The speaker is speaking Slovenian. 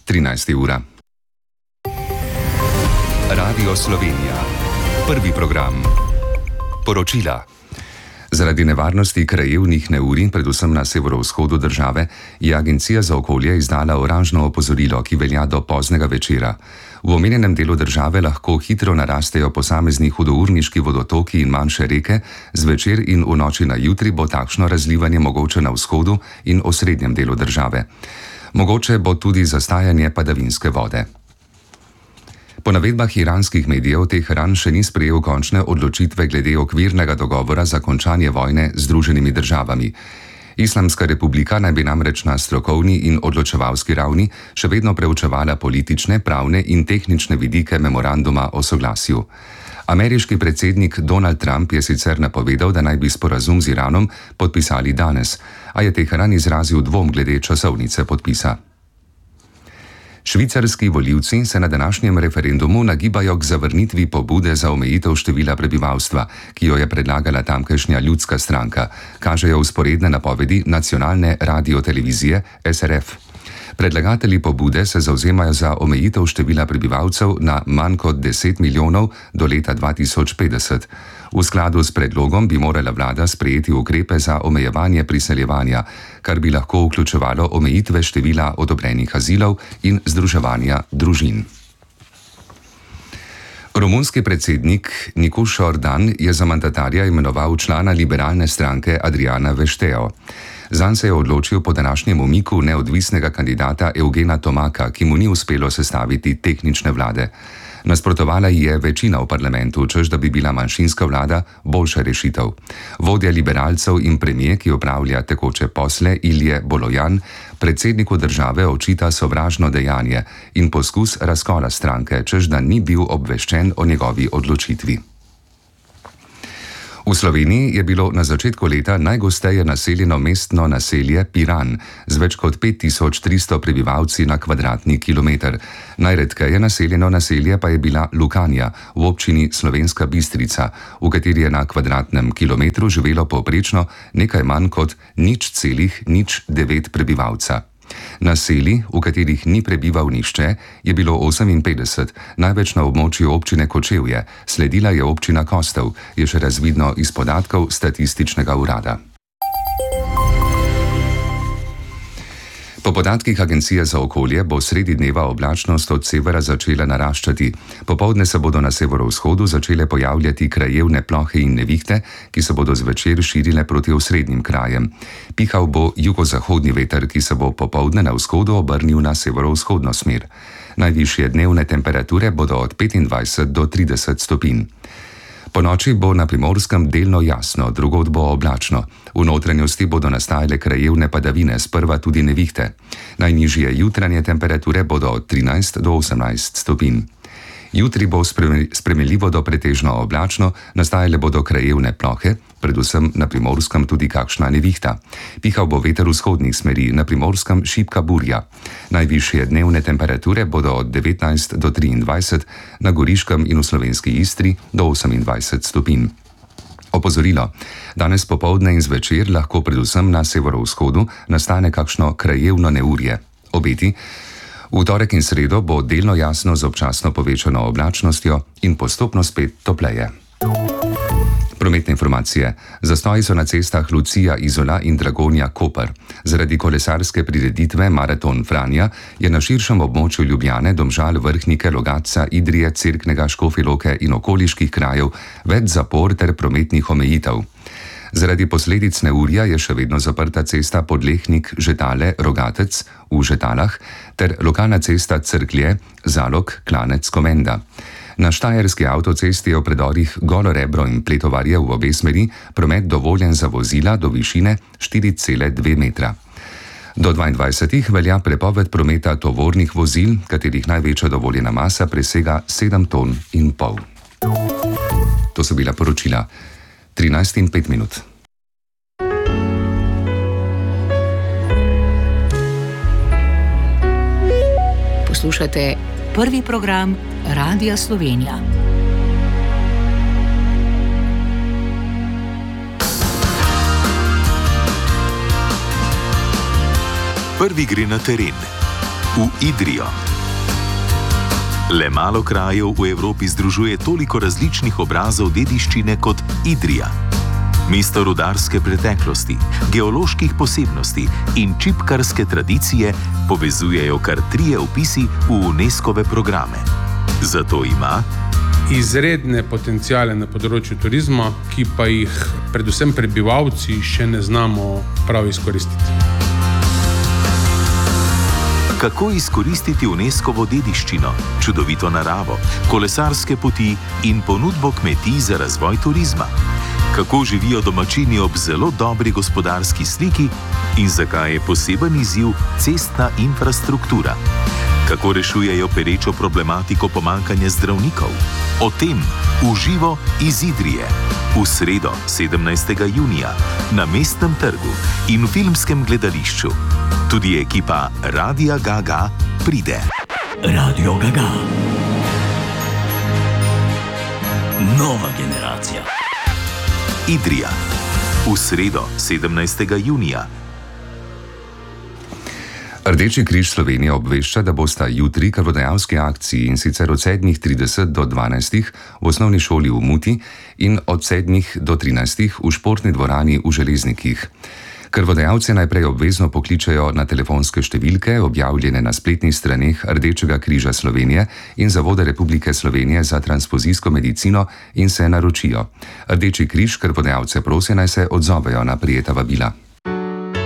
13. ura. Radio Slovenija. Prvi program. Poročila. Zaradi nevarnosti krajevnih neurij, predvsem na severovzhodu države, je Agencija za okolje izdala oranžno opozorilo, ki velja do poznega večera. V omenjenem delu države lahko hitro narastejo posamezni hudourniški vodotoki in manjše reke, zvečer in v noči na jutri bo takšno razlivanje mogoče na vzhodu in osrednjem delu države. Mogoče bo tudi zastajanje padavinske vode. Po navedbah iranskih medijev Teheran še ni sprejel končne odločitve glede okvirnega dogovora za končanje vojne z Združenimi državami. Islamska republika naj bi namreč na strokovni in odločevalski ravni še vedno preučevala politične, pravne in tehnične vidike memoranduma o soglasju. Ameriški predsednik Donald Trump je sicer napovedal, da naj bi sporazum z Iranom podpisali danes, a je Teheran izrazil dvom glede časovnice podpisa. Švicarski volivci se na današnjem referendumu nagibajo k zavrnitvi pobude za omejitev števila prebivalstva, ki jo je predlagala tamkajšnja ljudska stranka, kažejo vzporedne napovedi nacionalne radiotelevizije SRF. Predlagatelji pobude se zavzemajo za omejitev števila prebivalcev na manj kot 10 milijonov do leta 2050. V skladu s predlogom bi morala vlada sprejeti ukrepe za omejevanje priseljevanja, kar bi lahko vključevalo omejitve števila odobrenih azilov in združevanja družin. Romunski predsednik Nikuš Ordan je za mandatarja imenoval člana liberalne stranke Adriana Vešteo. Zanj se je odločil po današnjem umiku neodvisnega kandidata Eugena Tomaka, ki mu ni uspelo sestaviti tehnične vlade. Nasprotovala ji je večina v parlamentu, češ da bi bila manjšinska vlada boljša rešitev. Vodja liberalcev in premijer, ki opravlja tekoče posle, Ilije Bolojan, predsedniku države očita sovražno dejanje in poskus razkola stranke, češ da ni bil obveščen o njegovi odločitvi. V Sloveniji je bilo na začetku leta najgosteje naseljeno mestno naselje Piran z več kot 5300 prebivalci na kvadratni kilometer. Najredkeje naseljeno naselje pa je bila Lukanja v občini Slovenska Bistrica, v kateri je na kvadratnem kilometru živelo povprečno nekaj manj kot 0,09 prebivalca. Naselij, v katerih ni prebival nihče, je bilo 58, največ na območju občine Kočevje, sledila je občina Kostov, je še razvidno iz podatkov statističnega urada. Po podatkih Agencije za okolje bo sredi dneva oblačnost od severa začela naraščati. Popoldne se bodo na severovzhodu začele pojavljati krajevne plohe in nevihte, ki se bodo zvečer širile proti osrednjim krajem. Pihal bo jugozahodni veter, ki se bo popoldne na vzhodu obrnil na severovzhodno smer. Najvišje dnevne temperature bodo od 25 do 30 stopinj. Po noči bo na Primorskem delno jasno, drugod bo oblačno. V notranjosti bodo nastajale krajevne padavine, sprva tudi nevihte. Najnižje jutranje temperature bodo od 13 do 18 stopinj. Jutri bo spremenljivo do pretežno oblačno, nastajale bodo krajevne plohe, predvsem na Primorskem tudi kakšna nevihta. Pihal bo veter vzhodnih smeri, na Primorskem šibka burja. Najvišje dnevne temperature bodo od 19 do 23, na Goriškem in v Slovenski Istri do 28 stopinj. Opozorilo. Danes popoldne in zvečer lahko predvsem na severovzhodu nastane kakšno krajevno neurje. Obeti. V torek in sredo bo delno jasno z občasno povečano oblačnostjo in postopno spet topleje. Prometne informacije. Zastoji so na cestah Lucija, Izola in Dragonja Koper. Zaradi kolesarske prireditve Maraton Franja je na širšem območju Ljubljane, Domžal, Vrhnike, Logatca, Idrije, Cerknega, Škofje Loke in okoliških krajev več zapor ter prometnih omejitev. Zaradi posledic neurja je še vedno zaprta cesta Podlehnik-Žetale-Rogatec v Žetalah ter lokalna cesta Cerklje, Zalog, Klanec, Komenda. Na štajerski avtocesti je v predorih Golo Rebro in Pletovarje v obe smeri promet dovoljen za vozila do višine 4,2 metra. Do 22. velja prepoved prometa tovornih vozil, katerih največja dovoljena masa presega 7,5 ton. To so bila poročila. 13:05. Poslušate prvi program Radia Slovenija. Prvi gre na teren. v Idrijo. Le malo krajev v Evropi združuje toliko različnih obrazov dediščine kot Idrija. Mesto rudarske preteklosti, geoloških posebnosti in čipkarske tradicije povezujejo kar 3 vpisi v UNESCO-ve programe. Zato ima izredne potencijale na področju turizma, ki pa jih predvsem prebivalci še ne znamo prav izkoristiti. Kako izkoristiti UNESCO-vo dediščino, čudovito naravo, kolesarske poti in ponudbo kmetij za razvoj turizma? Kako živijo domačini ob zelo dobri gospodarski sliki in zakaj je poseben izziv cestna infrastruktura? Kako rešujejo perečo problematiko pomanjkanja zdravnikov? O tem v živo iz Idrije v sredo 17. junija na Mestnem trgu in v filmskem gledališču. Tudi ekipa Radia Ga-Ga pride. Radio Ga-Ga. Nova generacija. Idrija v sredo 17. junija. Rdeči križ Slovenije obvešča, da bosta jutri krvodajalski akciji, in sicer od 7:30 do 12 v osnovni šoli v Muti in od 7 do 13 v športni dvorani v Železnikih. Krvodajalce najprej obvezno pokličejo na telefonske številke, objavljene na spletnih straneh Rdečega križa Slovenije in Zavoda Republike Slovenije za transfuzijsko medicino in se naročijo. Rdeči križ krvodajalce prosi, naj se odzovejo na prejeta vabila.